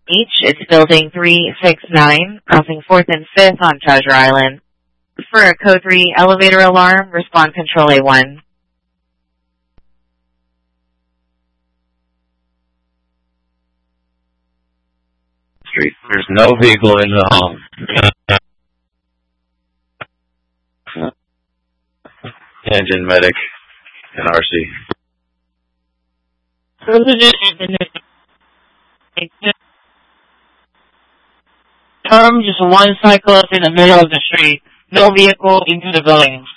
Each is building 369, crossing 4th and 5th on Treasure Island. For a Code 3 elevator alarm, respond Control A1. Street. There's no vehicle in the home. Engine medic and RC. Just one cyclist in the middle of the street. No vehicle into the building.